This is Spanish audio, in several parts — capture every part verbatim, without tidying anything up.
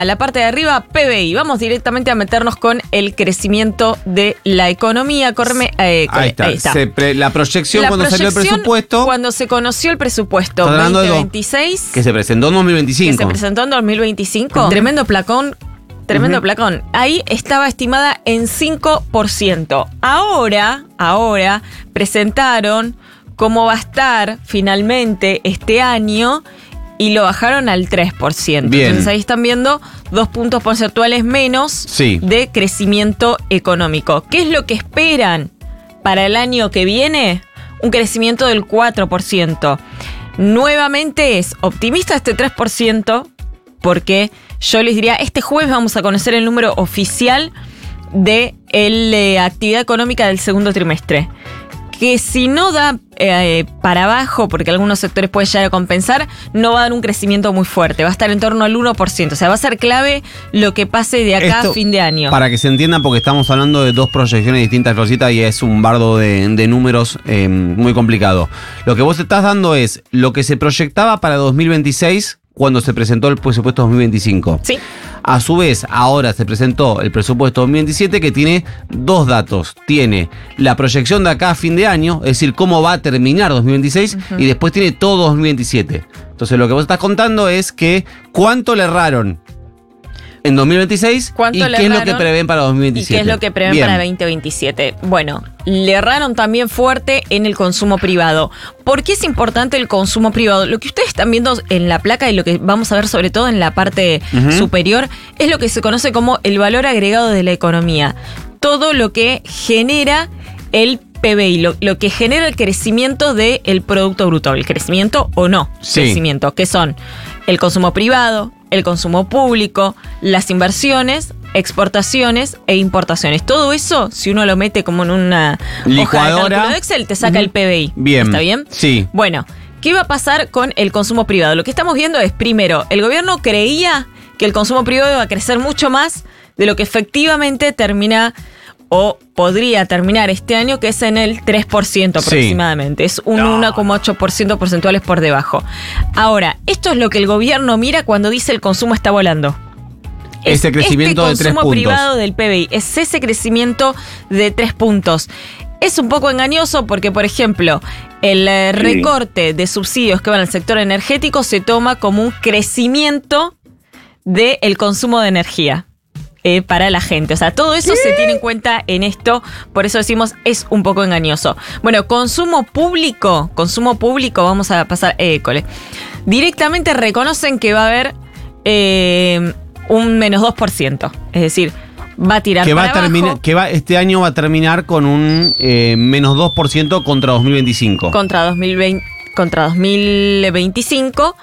a la parte de arriba, P B I. Vamos directamente a meternos con el crecimiento de la economía. Correme, eh, ahí está. Ahí está. Se pre, la proyección La cuando proyección, salió el presupuesto. Cuando se conoció el presupuesto veinte veintiséis. Que se presentó en dos mil veinticinco. Que se presentó en dos mil veinticinco. Uh-huh. Tremendo placón. Tremendo uh-huh. placón. Ahí estaba estimada en cinco por ciento. Ahora, ahora presentaron cómo va a estar finalmente este año y lo bajaron al tres por ciento. Bien. Entonces ahí están viendo dos puntos porcentuales menos sí. de crecimiento económico. ¿Qué es lo que esperan para el año que viene? Un crecimiento del cuatro por ciento. Nuevamente es optimista este tres por ciento porque yo les diría, este jueves vamos a conocer el número oficial de la eh, actividad económica del segundo trimestre. Que si no da eh, para abajo, porque algunos sectores pueden llegar a compensar, no va a dar un crecimiento muy fuerte. Va a estar en torno al uno por ciento. O sea, va a ser clave lo que pase de acá Esto, a fin de año. Para que se entienda, porque estamos hablando de dos proyecciones distintas, Rosita, y es un bardo de, de números eh, muy complicado. Lo que vos estás dando es lo que se proyectaba para dos mil veintiséis cuando se presentó el presupuesto dos mil veinticinco. Sí. A su vez, ahora se presentó el presupuesto dos mil veintisiete que tiene dos datos. Tiene la proyección de acá a fin de año, es decir, cómo va a terminar dos mil veintiséis, uh-huh. y después tiene todo dos mil veintisiete. Entonces lo que vos estás contando es que cuánto le erraron en dos mil veintiséis y qué es lo que prevén para dos mil veintisiete. ¿Y qué es lo que prevén Bien. para veinte veintisiete? Bueno, le erraron también fuerte en el consumo privado. ¿Por qué es importante el consumo privado? Lo que ustedes están viendo en la placa y lo que vamos a ver sobre todo en la parte uh-huh. superior es lo que se conoce como el valor agregado de la economía. Todo lo que genera el P B I, lo, lo que genera el crecimiento del Producto Bruto, el crecimiento o no sí. crecimiento, que son el consumo privado, el consumo público, las inversiones, exportaciones e importaciones. Todo eso, si uno lo mete como en una licuadora, hoja de cálculo de Excel, te saca uh-huh. el P B I. Bien. ¿Está bien? Sí. Bueno, ¿qué va a pasar con el consumo privado? Lo que estamos viendo es, primero, el gobierno creía que el consumo privado iba a crecer mucho más de lo que efectivamente termina o podría terminar este año, que es en el tres por ciento aproximadamente. Sí. Es un no. uno coma ocho por ciento porcentuales por debajo. Ahora, esto es lo que el gobierno mira cuando dice el consumo está volando. Ese es crecimiento este de tres puntos. consumo privado del P B I. Es ese crecimiento de tres puntos. Es un poco engañoso porque, por ejemplo, el eh, recorte de subsidios que van al sector energético se toma como un crecimiento del consumo de energía. Eh, para la gente. O sea, todo eso se tiene en cuenta en esto, por eso decimos es un poco engañoso. Bueno, consumo público, consumo público, vamos a pasar, eh, cole. Directamente reconocen que va a haber eh, un menos dos por ciento. Es decir, va a tirar que para va a terminar, abajo. Que va, este año va a terminar con un eh, menos dos por ciento contra dos mil veinticinco. Contra dos mil veinte, contra dos mil veinticinco.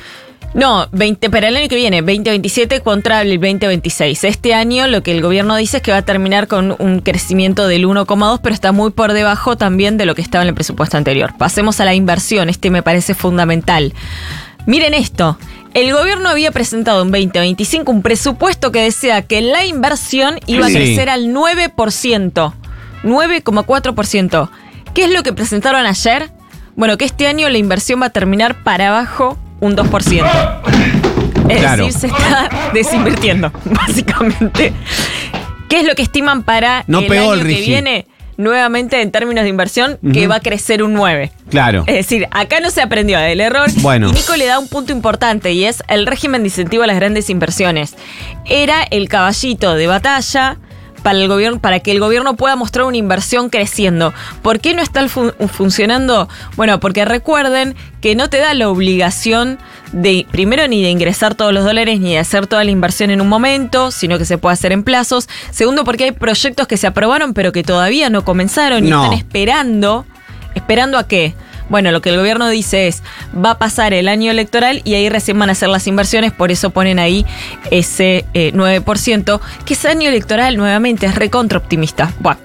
No, veinte, para el año que viene, veinte veintisiete contra el veinte veintiséis. Este año lo que el gobierno dice es que va a terminar con un crecimiento del uno coma dos, pero está muy por debajo también de lo que estaba en el presupuesto anterior. Pasemos a la inversión, este me parece fundamental. Miren esto, el gobierno había presentado en veinte veinticinco un presupuesto que decía que la inversión iba a crecer sí. al nueve por ciento, nueve coma cuatro por ciento. ¿Qué es lo que presentaron ayer? Bueno, que este año la inversión va a terminar para abajo un dos por ciento. Es claro. decir, se está desinvirtiendo, básicamente. ¿Qué es lo que estiman para no el pegó año el que viene? Nuevamente, en términos de inversión, uh-huh. que va a crecer un nueve. Claro. Es decir, acá no se aprendió del error. Bueno. Y Nico le da un punto importante y es el régimen de incentivo a las grandes inversiones. Era el caballito de batalla para el gobierno, para que el gobierno pueda mostrar una inversión creciendo. ¿Por qué no está fun- funcionando? Bueno, porque recuerden que no te da la obligación de, primero, ni de ingresar todos los dólares, ni de hacer toda la inversión en un momento, sino que se puede hacer en plazos. Segundo, porque hay proyectos que se aprobaron, pero que todavía no comenzaron y no. están esperando. ¿Esperando a qué? Bueno, lo que el gobierno dice es, va a pasar el año electoral y ahí recién van a hacer las inversiones, por eso ponen ahí ese eh, nueve por ciento, que ese año electoral nuevamente es recontra optimista. Bueno,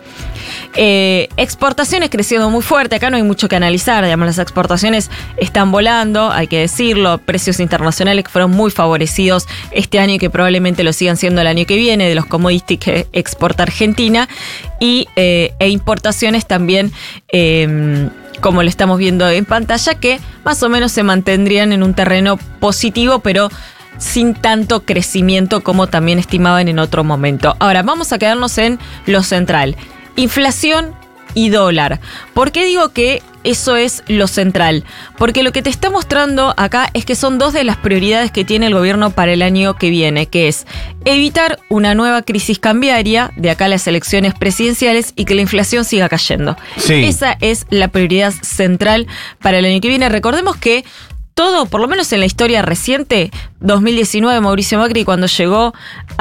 eh, exportaciones creciendo muy fuerte, acá no hay mucho que analizar, digamos, las exportaciones están volando, hay que decirlo, precios internacionales que fueron muy favorecidos este año y que probablemente lo sigan siendo el año que viene, de los commodities que exporta Argentina, y eh, e importaciones también, eh, como lo estamos viendo en pantalla, que más o menos se mantendrían en un terreno positivo, pero sin tanto crecimiento como también estimaban en otro momento. Ahora, vamos a quedarnos en lo central. Inflación y dólar. ¿Por qué digo que eso es lo central? Porque lo que te está mostrando acá es que son dos de las prioridades que tiene el gobierno para el año que viene, que es evitar una nueva crisis cambiaria de acá a las elecciones presidenciales y que la inflación siga cayendo. Sí. Esa es la prioridad central para el año que viene. Recordemos que todo, por lo menos en la historia reciente, dos mil diecinueve, Mauricio Macri, cuando llegó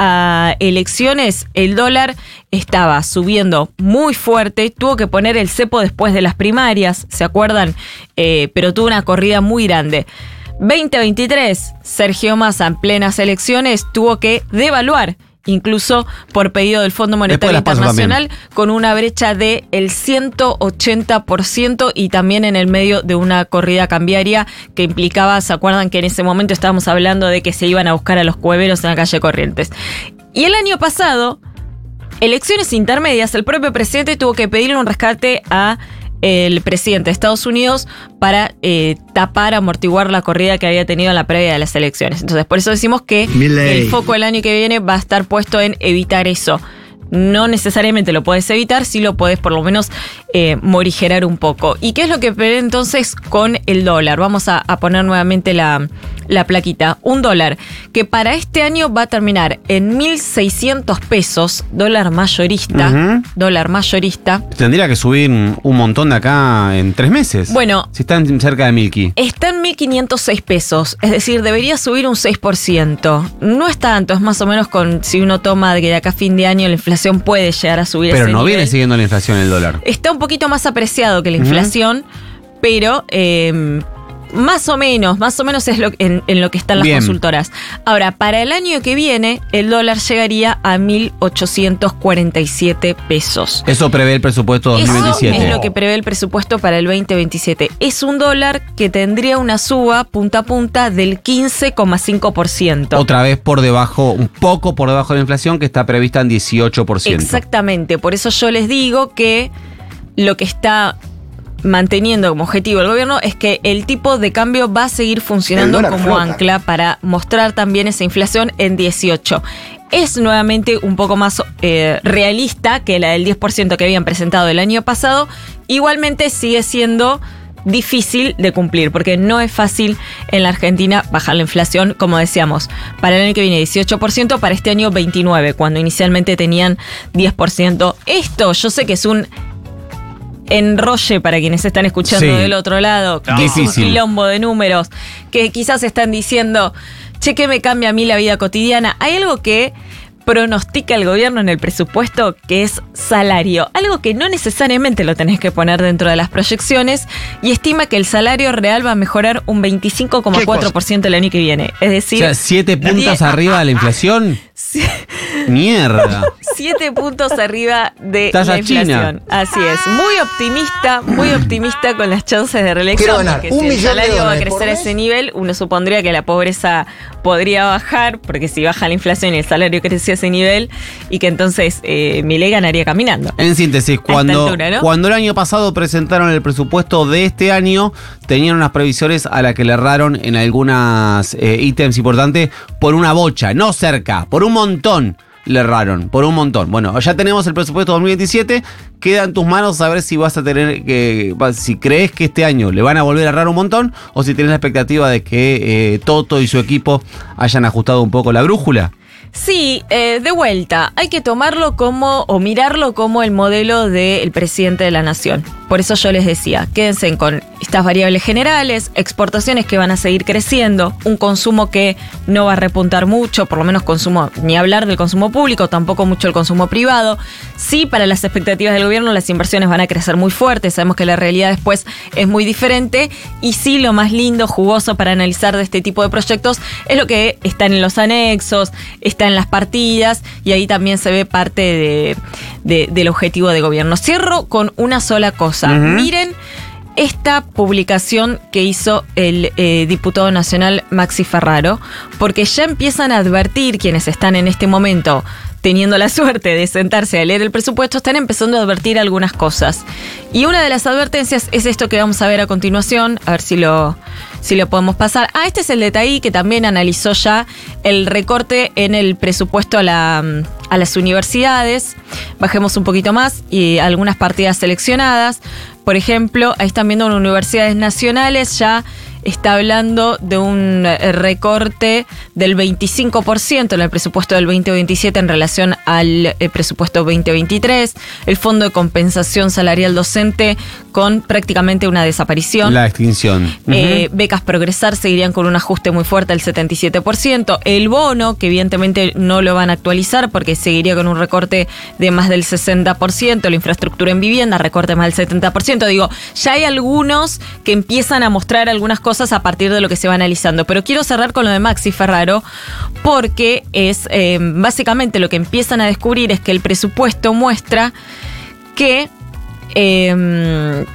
a elecciones, el dólar estaba subiendo muy fuerte, tuvo que poner el cepo después de las primarias, ¿se acuerdan? Eh, pero tuvo una corrida muy grande. veinte veintitrés, Sergio Massa, en plenas elecciones, tuvo que devaluar, incluso por pedido del Fondo Monetario Internacional, con una brecha del ciento ochenta por ciento y también en el medio de una corrida cambiaria que implicaba, ¿se acuerdan que en ese momento estábamos hablando de que se iban a buscar a los cueveros en la calle Corrientes? Y el año pasado, elecciones intermedias, el propio presidente tuvo que pedirle un rescate a el presidente de Estados Unidos para eh, tapar, amortiguar la corrida que había tenido en la previa de las elecciones. Entonces, por eso decimos que Milley. El foco del año que viene va a estar puesto en evitar eso. No necesariamente lo puedes evitar, sí lo puedes por lo menos eh, morigerar un poco. ¿Y qué es lo que prevé entonces con el dólar? Vamos a, a poner nuevamente la, la plaquita. Un dólar que para este año va a terminar en mil seiscientos pesos, dólar mayorista, Uh-huh. dólar mayorista. Tendría que subir un montón de acá en tres meses. Bueno, si están cerca de Milky. está en mil quinientos seis pesos, es decir, debería subir un seis por ciento. No es tanto, es más o menos con si uno toma de que de acá a fin de año la inflación puede llegar a subir. Pero ese no nivel. viene siguiendo la inflación el dólar. Está un poquito más apreciado que la inflación, uh-huh. pero eh, más o menos, más o menos es lo, en, en lo que están las Bien. consultoras. Ahora, para el año que viene, el dólar llegaría a mil ochocientos cuarenta y siete pesos. Eso prevé el presupuesto dos mil veintisiete. Eso es lo que prevé el presupuesto para el veinte veintisiete. Es un dólar que tendría una suba punta a punta del quince coma cinco por ciento. Otra vez por debajo, un poco por debajo de la inflación que está prevista en dieciocho por ciento. Exactamente, por eso yo les digo que lo que está manteniendo como objetivo el gobierno es que el tipo de cambio va a seguir funcionando como flota. ancla para mostrar también esa inflación en dieciocho. Es nuevamente un poco más eh, realista que la del diez por ciento que habían presentado el año pasado. Igualmente sigue siendo difícil de cumplir, porque no es fácil en la Argentina bajar la inflación, como decíamos, para el año que viene dieciocho por ciento, para este año veintinueve por ciento, cuando inicialmente tenían diez por ciento. Esto yo sé que es un enrolle para quienes están escuchando Sí. del otro lado, que Difícil. es un quilombo de números, que quizás están diciendo, che, ¿qué me cambia a mí la vida cotidiana? Hay algo que pronostica el gobierno en el presupuesto, que es salario, algo que no necesariamente lo tenés que poner dentro de las proyecciones, y estima que el salario real va a mejorar un veinticinco coma cuatro por ciento el año que viene. Es O decir, sea, siete puntos diez arriba de la inflación. Mierda. siete puntos arriba de Tasa la inflación. china. Así es. Muy optimista, muy optimista con las chances de reelección. Quiero ganar Porque un si el millón de salario va a dólares por crecer a mes. ese nivel, uno supondría que la pobreza podría bajar, porque si baja la inflación y el salario crece a ese nivel, y que entonces eh, Milei ganaría caminando. En síntesis, cuando, altura, ¿no? cuando el año pasado presentaron el presupuesto de este año, tenían unas previsiones a las que le erraron en algunas eh, ítems importantes por una bocha, no cerca, por un montón. Le erraron, por un montón. Bueno, ya tenemos el presupuesto dos mil veintisiete. Queda en tus manos saber si vas a tener que. Si crees que este año le van a volver a errar un montón, o si tienes la expectativa de que eh, Toto y su equipo hayan ajustado un poco la brújula. Sí, eh, de vuelta, hay que tomarlo como, o mirarlo como el modelo del presidente de la nación. Por eso yo les decía, quédense con estas variables generales, exportaciones que van a seguir creciendo, un consumo que no va a repuntar mucho, por lo menos consumo, ni hablar del consumo público, tampoco mucho el consumo privado. Sí, para las expectativas del gobierno las inversiones van a crecer muy fuertes, sabemos que la realidad después es muy diferente, y sí, lo más lindo, jugoso para analizar de este tipo de proyectos es lo que están en los anexos, está en las partidas, y ahí también se ve parte de, de, del objetivo de gobierno. Cierro con una sola cosa. Uh-huh. Miren esta publicación que hizo el eh, diputado nacional Maxi Ferraro, porque ya empiezan a advertir quienes están en este momento teniendo la suerte de sentarse a leer el presupuesto, están empezando a advertir algunas cosas. Y una de las advertencias es esto que vamos a ver a continuación, a ver si lo, si lo podemos pasar. Ah, este es el de T A I, que también analizó ya el recorte en el presupuesto a, la, a las universidades. Bajemos un poquito más y algunas partidas seleccionadas. Por ejemplo, ahí están viendo universidades nacionales, ya está hablando de un recorte del veinticinco por ciento en el presupuesto del veinte veintisiete en relación al presupuesto veinte veintitrés. El Fondo de Compensación Salarial Docente con prácticamente una desaparición. La extinción. Eh, uh-huh. Becas Progresar seguirían con un ajuste muy fuerte del setenta y siete por ciento. El bono, que evidentemente no lo van a actualizar porque seguiría con un recorte de más del sesenta por ciento. La infraestructura en vivienda, recorte más del setenta por ciento. Digo, ya hay algunos que empiezan a mostrar algunas cosas a partir de lo que se va analizando. Pero quiero cerrar con lo de Maxi Ferraro, porque es eh, básicamente lo que empiezan a descubrir es que el presupuesto muestra que eh,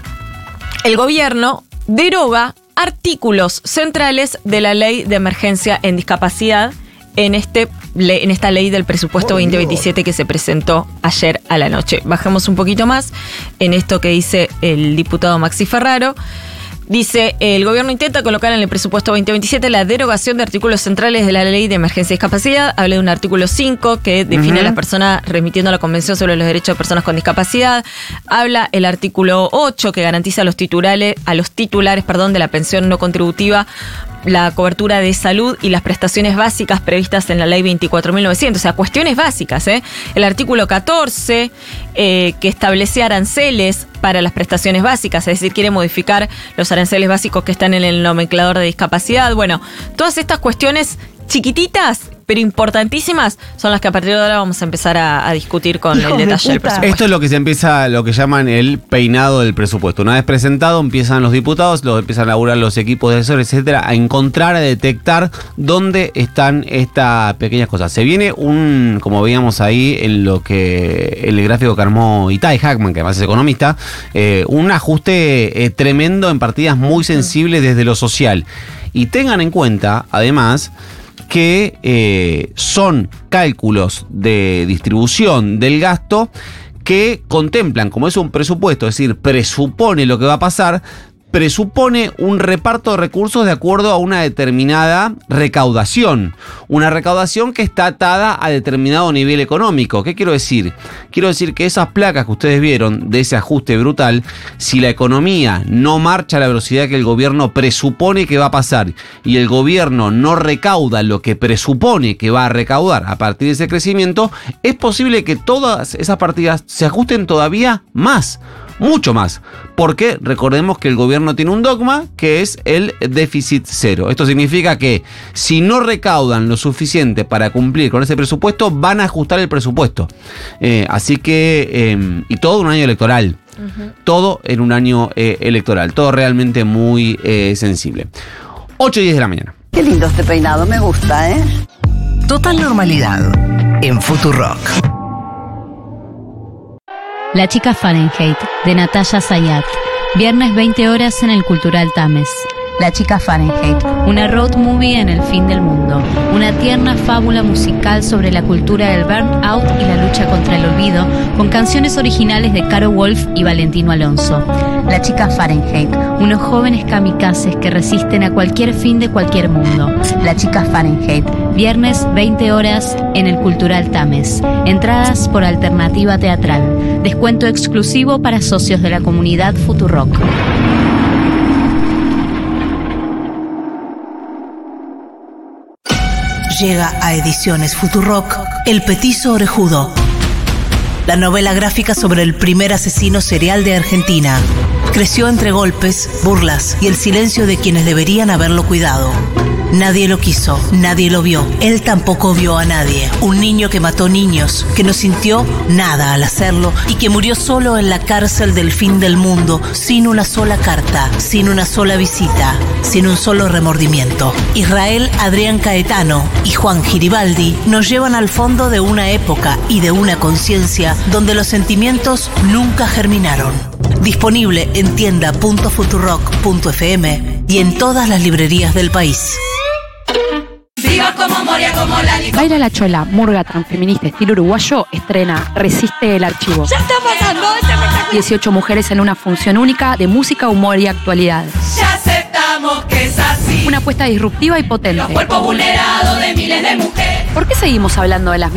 el gobierno deroga artículos centrales de la Ley de Emergencia en Discapacidad en, este, en esta ley del presupuesto oh, veinte veintisiete que se presentó ayer a la noche. Bajemos un poquito más en esto que dice el diputado Maxi Ferraro. Dice, el gobierno intenta colocar en el presupuesto veinte veintisiete la derogación de artículos centrales de la Ley de Emergencia y Discapacidad. Habla de un artículo cinco que define uh-huh. a las personas remitiendo a la Convención sobre los Derechos de Personas con Discapacidad. Habla el artículo ocho que garantiza a los titulares, a los titulares perdón, de la pensión no contributiva la cobertura de salud y las prestaciones básicas previstas en la Ley veinticuatro mil novecientos. O sea, cuestiones básicas, ¿eh? El artículo catorce, eh, que establece aranceles para las prestaciones básicas, es decir, quiere modificar los aranceles básicos que están en el nomenclador de discapacidad. Bueno, todas estas cuestiones chiquititas, pero importantísimas, son las que a partir de ahora vamos a empezar a, a discutir con Hijo el detalle de del presupuesto. Esto es lo que se empieza, lo que llaman el peinado del presupuesto. Una vez presentado, empiezan los diputados, lo empiezan a elaborar los equipos de asesores, etcétera, a encontrar, a detectar dónde están estas pequeñas cosas. Se viene un, como veíamos ahí en lo que el gráfico que armó Itai Hackman, que además es economista, eh, un ajuste eh, tremendo en partidas muy sensibles desde lo social. Y tengan en cuenta, además, que eh, son cálculos de distribución del gasto que contemplan, como es un presupuesto, es decir, presupone lo que va a pasar, presupone un reparto de recursos de acuerdo a una determinada recaudación. Una recaudación que está atada a determinado nivel económico. ¿Qué quiero decir? Quiero decir que esas placas que ustedes vieron de ese ajuste brutal, si la economía no marcha a la velocidad que el gobierno presupone que va a pasar y el gobierno no recauda lo que presupone que va a recaudar a partir de ese crecimiento, es posible que todas esas partidas se ajusten todavía más. Mucho más, porque recordemos que el gobierno tiene un dogma que es el déficit cero. Esto significa que si no recaudan lo suficiente para cumplir con ese presupuesto, van a ajustar el presupuesto. Eh, así que, eh, y todo un año electoral. Uh-huh. Todo en un año eh, electoral. Todo realmente muy eh, sensible. ocho y diez de la mañana. Qué lindo este peinado, me gusta, ¿eh? Total normalidad en Futurock. La chica Fahrenheit, de Natalia Sayat. Viernes veinte horas en el Cultural Tames. La chica Fahrenheit, una road movie en el fin del mundo. Una tierna fábula musical sobre la cultura del burnout y la lucha contra el olvido, con canciones originales de Caro Wolf y Valentino Alonso. La chica Fahrenheit, unos jóvenes kamikazes que resisten a cualquier fin de cualquier mundo. La chica Fahrenheit, viernes veinte horas en el Cultural Tames. Entradas por alternativa teatral. Descuento exclusivo para socios de la comunidad Futurock. Llega a Ediciones Futurock El Petizo Orejudo, la novela gráfica sobre el primer asesino serial de Argentina. Creció entre golpes, burlas y el silencio de quienes deberían haberlo cuidado. Nadie lo quiso, nadie lo vio, él tampoco vio a nadie. Un niño que mató niños, que no sintió nada al hacerlo y que murió solo en la cárcel del fin del mundo, sin una sola carta, sin una sola visita, sin un solo remordimiento. Israel Adrián Caetano y Juan Giribaldi nos llevan al fondo de una época y de una conciencia donde los sentimientos nunca germinaron. Disponible en tienda punto futurock punto f m y en todas las librerías del país. Viva como Moria, como Lali. Baila la Chola, murga transfeminista estilo uruguayo, estrena Resiste el archivo. ¡Ya está pasando! ¡Es espectacular! dieciocho mujeres en una función única de música, humor y actualidad. Ya aceptamos que es así. Una apuesta disruptiva y potente. Los cuerpos vulnerados de miles de mujeres. ¿Por qué seguimos hablando de las